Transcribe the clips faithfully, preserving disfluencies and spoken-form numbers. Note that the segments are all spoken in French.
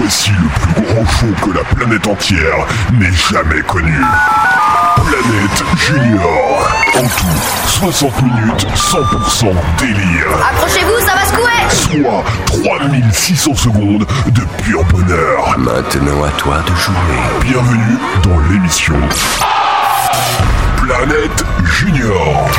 Voici le plus grand show que la planète entière n'ait jamais connu. Planète Junior. En tout, soixante minutes, cent pour cent délire. Accrochez-vous, ça va secouer. Soit trois mille six cents secondes de pur bonheur. Maintenant à toi de jouer. Bienvenue dans l'émission Planète Junior.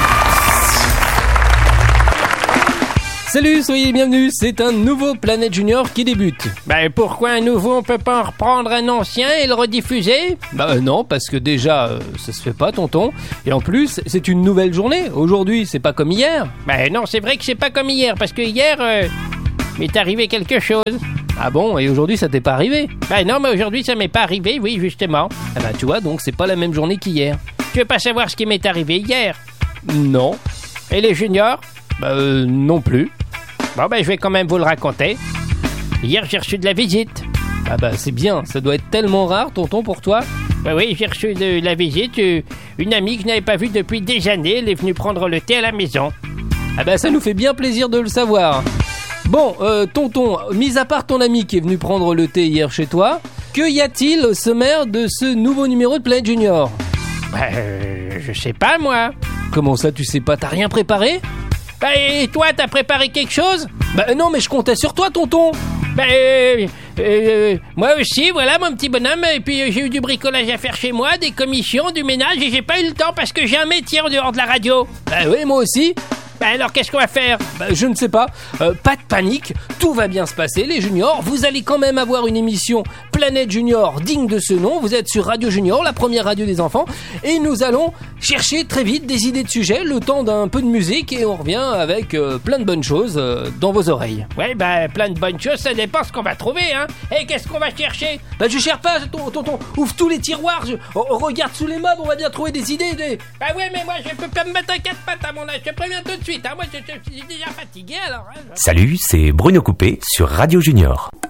Salut, soyez les bienvenus, c'est un nouveau Planète Junior qui débute. Ben pourquoi un nouveau, on peut pas en reprendre un ancien et le rediffuser? Bah euh, non, parce que déjà, euh, ça se fait pas, tonton. Et en plus, c'est une nouvelle journée. Aujourd'hui, c'est pas comme hier. Ben non, c'est vrai que c'est pas comme hier, parce que hier, euh, m'est arrivé quelque chose. Ah bon, et aujourd'hui, ça t'est pas arrivé? Ben non, mais aujourd'hui, ça m'est pas arrivé, oui, justement. Ah bah tu vois, donc c'est pas la même journée qu'hier. Tu veux pas savoir ce qui m'est arrivé hier? Non. Et les juniors? Bah euh, non plus. Bon ben je vais quand même vous le raconter. Hier j'ai reçu de la visite. Ah bah c'est bien, ça doit être tellement rare, tonton, pour toi. Ben oui, j'ai reçu de la visite, euh, une amie que je n'avais pas vue depuis des années, elle est venue prendre le thé à la maison. Ah bah ça nous fait bien plaisir de le savoir. Bon, euh, tonton, mis à part ton ami qui est venu prendre le thé hier chez toi, que y a-t-il au sommaire de ce nouveau numéro de Planète Junior? Ben euh, je sais pas moi. Comment ça tu sais pas, t'as rien préparé? Bah et toi, t'as préparé quelque chose? Bah non, mais je comptais sur toi, tonton. Bah euh, euh, moi aussi, voilà mon petit bonhomme. Et puis euh, j'ai eu du bricolage à faire chez moi, des commissions, du ménage, et j'ai pas eu le temps parce que j'ai un métier en dehors de la radio. Bah oui, moi aussi. Bah alors qu'est-ce qu'on va faire? Bah je ne sais pas, euh, pas de panique, tout va bien se passer les juniors, vous allez quand même avoir une émission Planète Junior digne de ce nom, vous êtes sur Radio Junior, la première radio des enfants, et nous allons chercher très vite des idées de sujets, le temps d'un peu de musique, et on revient avec euh, plein de bonnes choses euh, dans vos oreilles. Ouais bah plein de bonnes choses, ça dépend ce qu'on va trouver hein. Et qu'est-ce qu'on va chercher? Bah je cherche pas, tonton, tonton, ouvre tous les tiroirs, je, oh, regarde sous les meubles, on va bien trouver des idées. Des... Bah ouais mais moi je peux pas me mettre à quatre pattes à mon âge, je te préviens tout de suite hein. Moi je, je, je suis déjà fatigué alors hein. Salut, c'est Bruno Coupé sur Radio Junior.